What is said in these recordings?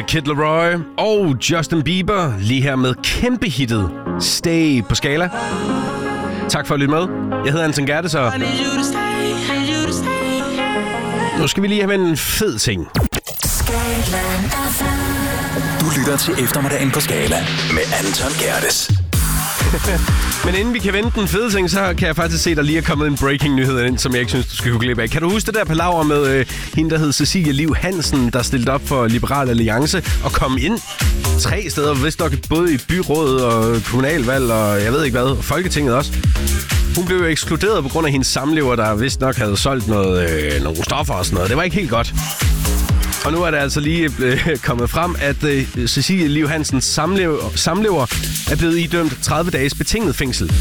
The Kid Laroi og Justin Bieber lige her med kæmpe hittet Stay på Skala. Tak for at lytte med. Jeg hedder Anton Gerdes, og nu skal vi lige have en fed ting. Du lytter til eftermiddagen på Skala med Anton Gerdes. Men inden vi kan vente den fede ting, så kan jeg faktisk se, der lige er kommet en breaking nyhed ind, som jeg ikke synes, du skal kunne glemme af. Kan du huske det der palaver med hende, der hed Cecilie Liv Hansen, der stillede op for Liberal Alliance og kom ind 3 steder, vist nok både i byrådet og kommunalvalg og jeg ved ikke hvad, og Folketinget også. Hun blev jo ekskluderet på grund af hendes samlever, der vist nok havde solgt nogle stoffer og sådan noget. Det var ikke helt godt. Og nu er det altså lige kommet frem, at Cecilie Liv Hansens samlever er blevet idømt 30 dages betinget fængsel.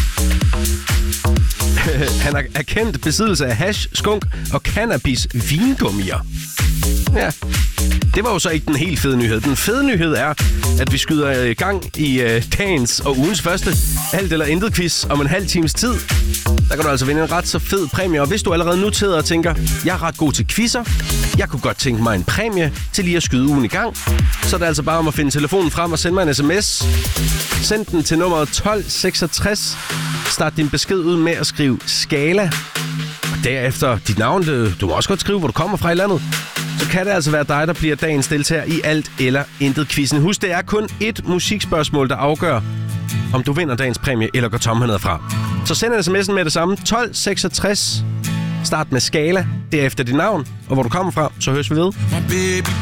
Han har erkendt besiddelse af hash, skunk og cannabis vingummier. Ja, det var jo så ikke den helt fede nyhed. Den fede nyhed er, at vi skyder i gang i dagens og ugens første alt eller intet quiz om en halv times tid. Der kan du altså vinde en ret så fed præmie. Og hvis du allerede nu sidder og tænker, jeg er ret god til quizzer, jeg kunne godt tænke mig en præmie til lige at skyde ugen i gang, så er det altså bare om at finde telefonen frem og sende mig en sms. Send den til nummeret 1266. Start din besked ud med at skrive Skala. Og derefter dit navn. Du må også godt skrive, hvor du kommer fra i landet. Så kan det altså være dig, der bliver dagens deltager i alt eller intet quizzen. Husk, det er kun ét musikspørgsmål, der afgør, om du vinder dagens præmie eller går tom hernede fra. Så send en sms'en med det samme. 1266. Start med Skala. Derefter dit navn og hvor du kommer fra. Så høres vi ved.